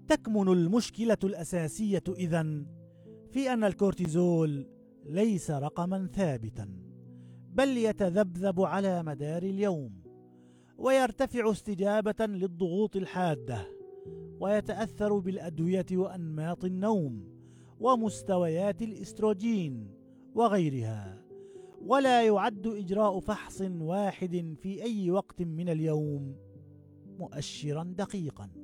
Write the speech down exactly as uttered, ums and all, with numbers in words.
تكمن المشكلة الأساسية إذن في أن الكورتيزول ليس رقما ثابتا، بل يتذبذب على مدار اليوم، ويرتفع استجابة للضغوط الحادة، ويتأثر بالأدوية وأنماط النوم ومستويات الإستروجين وغيرها، ولا يعد إجراء فحص واحد في أي وقت من اليوم مؤشرا دقيقا.